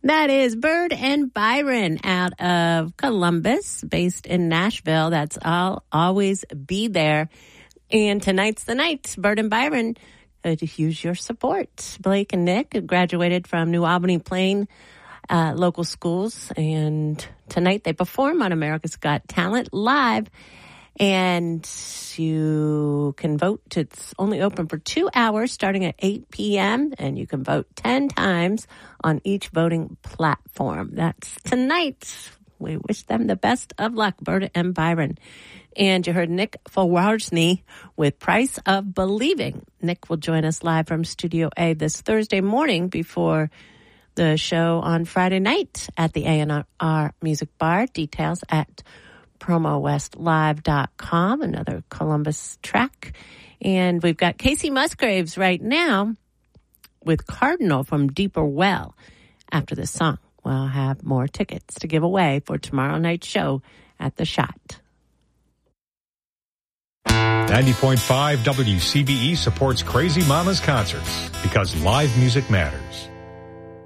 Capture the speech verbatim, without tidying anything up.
That is Bird and Byron out of Columbus, based in Nashville. That's I'll always be there. And tonight's the night. Bird and Byron, uh, to use your support. Blake and Nick graduated from New Albany Plain uh, local schools, and tonight they perform on America's Got Talent live. And you can vote. It's only open for two hours starting at eight p.m. and you can vote ten times on each voting platform. That's tonight. We wish them the best of luck, Bird and Byron. And you heard Nick Fawarsny with Price of Believing. Nick will join us live from Studio A this Thursday morning before the show on Friday night at the A and R Music Bar. Details at promo west live dot com, another Columbus track. And we've got Casey Musgraves right now with Cardinal from Deeper Well. After this song, we'll have more tickets to give away for tomorrow night's show at The Shot. ninety point five W C B E supports Crazy Mamas concerts because live music matters.